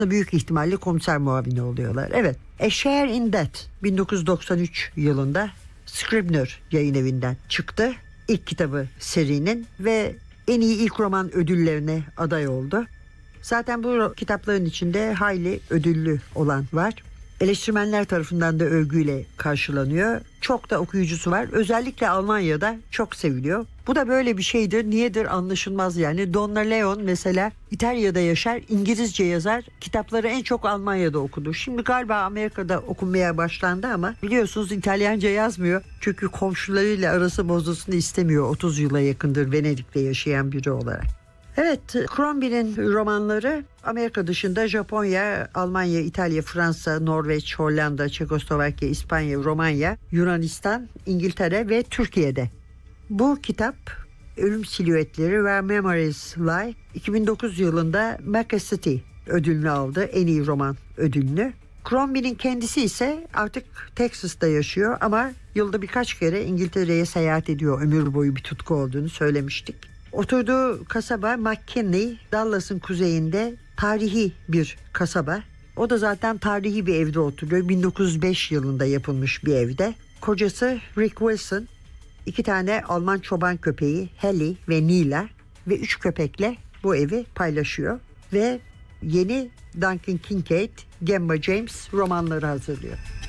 büyük ihtimalle komiser muavini oluyorlar. Evet. A Share in Debt 1993 yılında Scribner Yayın Evi'nden çıktı. İlk kitabı serinin ve en iyi ilk roman ödüllerine aday oldu. Zaten bu kitapların içinde hayli ödüllü olan var. Eleştirmenler tarafından da övgüyle karşılanıyor. Çok da okuyucusu var. Özellikle Almanya'da çok seviliyor. Bu da böyle bir şeydir. Niyedir anlaşılmaz yani. Donna Leon mesela İtalya'da yaşar, İngilizce yazar. Kitapları en çok Almanya'da okudu. Şimdi galiba Amerika'da okunmaya başlandı ama biliyorsunuz İtalyanca yazmıyor. Çünkü komşularıyla arası bozulsun istemiyor. 30 yıla yakındır Venedik'te yaşayan biri olarak. Evet, Crombie'nin romanları Amerika dışında Japonya, Almanya, İtalya, Fransa, Norveç, Hollanda, Çekoslovakya, İspanya, Romanya, Yunanistan, İngiltere ve Türkiye'de. Bu kitap Ölüm Silüetleri ve Memories Lie 2009 yılında Macasity ödülünü aldı, en iyi roman ödülünü. Crombie'nin kendisi ise artık Texas'ta yaşıyor ama yılda birkaç kere İngiltere'ye seyahat ediyor. Ömür boyu bir tutku olduğunu söylemiştik. Oturduğu kasaba McKinley, Dallas'ın kuzeyinde tarihi bir kasaba. O da zaten tarihi bir evde oturuyor. 1905 yılında yapılmış bir evde. Kocası Rick Wilson, 2 tane Alman çoban köpeği Hallie ve Nila ve 3 köpekle bu evi paylaşıyor. Ve yeni Duncan Kincaid, Gemma James romanları hazırlıyor.